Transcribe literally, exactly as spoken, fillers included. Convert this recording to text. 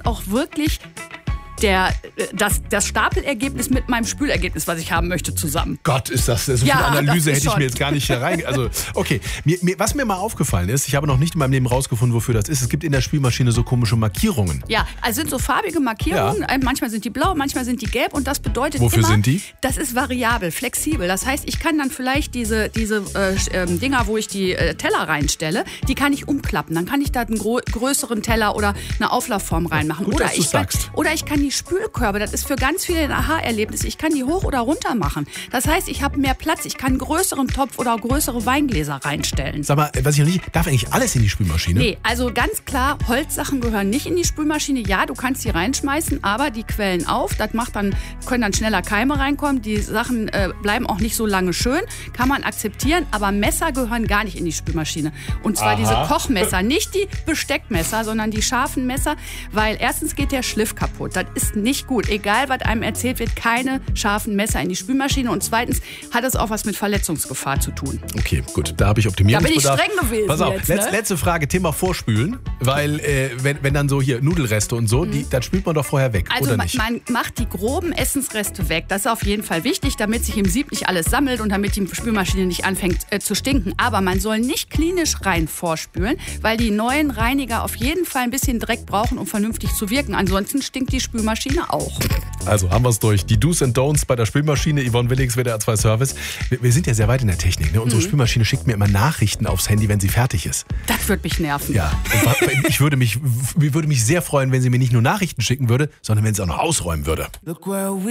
auch wirklich Der, das, das Stapelergebnis mit meinem Spülergebnis, was ich haben möchte, zusammen. Gott, ist das, so viel Ja, Analyse das ist hätte ich schon. mir jetzt gar nicht herein. Also, okay. Mir, mir, was mir mal aufgefallen ist, ich habe noch nicht in meinem Leben rausgefunden, wofür das ist. Es gibt in der Spülmaschine so komische Markierungen. Ja, also sind so farbige Markierungen. Ja. Manchmal sind die blau, manchmal sind die gelb. Und das bedeutet Wofür immer, sind die? Das ist variabel, flexibel. Das heißt, ich kann dann vielleicht diese, diese äh, ähm, Dinger, wo ich die äh, Teller reinstelle, die kann ich umklappen. Dann kann ich da einen gro- größeren Teller oder eine Auflaufform reinmachen. Gut, oder, dass du's ich kann, sagst. oder ich kann die Spülkörbe, das ist für ganz viele ein Aha-Erlebnis, ich kann die hoch oder runter machen. Das heißt, ich habe mehr Platz, ich kann einen größeren Topf oder größere Weingläser reinstellen. Sag mal, was ich noch nicht, darf eigentlich alles in die Spülmaschine? Nee, also ganz klar, Holzsachen gehören nicht in die Spülmaschine. Ja, du kannst die reinschmeißen, aber die quellen auf. Das macht dann, können dann schneller Keime reinkommen. Die Sachen äh, bleiben auch nicht so lange schön. Kann man akzeptieren, aber Messer gehören gar nicht in die Spülmaschine. Und zwar Aha. diese Kochmesser, nicht die Besteckmesser, sondern die scharfen Messer, weil erstens geht der Schliff kaputt. Das ist nicht gut. Egal, was einem erzählt wird, keine scharfen Messer in die Spülmaschine. Und zweitens hat es auch was mit Verletzungsgefahr zu tun. Okay, gut, da habe ich Optimierungsbedarf. Da bin ich streng gewesen Pass auf, jetzt, letz, ne? letzte Frage, Thema Vorspülen. Weil, äh, wenn, wenn dann so hier Nudelreste und so, die, das spült man doch vorher weg, Also oder man, nicht? man macht die groben Essensreste weg. Das ist auf jeden Fall wichtig, damit sich im Sieb nicht alles sammelt und damit die Spülmaschine nicht anfängt äh, zu stinken. Aber man soll nicht klinisch rein vorspülen, weil die neuen Reiniger auf jeden Fall ein bisschen Dreck brauchen, um vernünftig zu wirken. Ansonsten stinkt die Spülmaschine auch. Also haben wir es durch. Die Do's and Don'ts bei der Spülmaschine. Yvonne Willings, W D R zwei Service. Wir, wir sind ja sehr weit in der Technik. Ne? Unsere Mhm. Spülmaschine schickt mir immer Nachrichten aufs Handy, wenn sie fertig ist. Das wird mich nerven. Ja, und wa- ich würde mich, würde mich sehr freuen, wenn sie mir nicht nur Nachrichten schicken würde, sondern wenn sie auch noch ausräumen würde.